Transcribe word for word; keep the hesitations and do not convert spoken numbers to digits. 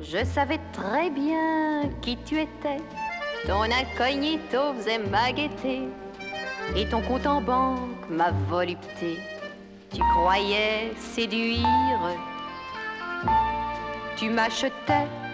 Je savais très bien qui tu étais. Ton incognito faisait ma gaieté. Et ton compte en banque, ma volupté. Tu croyais séduire. Tu m'achetais